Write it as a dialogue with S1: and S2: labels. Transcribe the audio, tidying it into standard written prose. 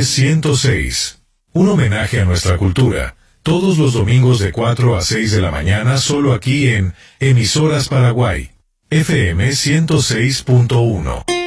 S1: FM 106. Un homenaje a nuestra cultura. Todos los domingos de 4 a 6 de la mañana, solo aquí en Emisoras Paraguay. FM 106.1.